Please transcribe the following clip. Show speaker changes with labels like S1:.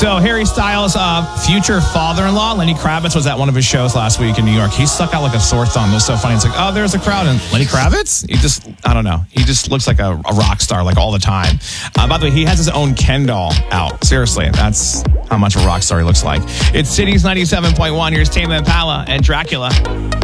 S1: So Harry Styles' future father-in-law, Lenny Kravitz, was at one of his shows last week in New York. He stuck out like a sore thumb. It was so funny. It's like, oh, there's a crowd. And Lenny Kravitz? I don't know. He just looks like a rock star like all the time. By the way, he has his own Ken doll out. Seriously, that's how much of a rock star he looks like. It's Cities 97.1. Here's Tame Impala and Dracula.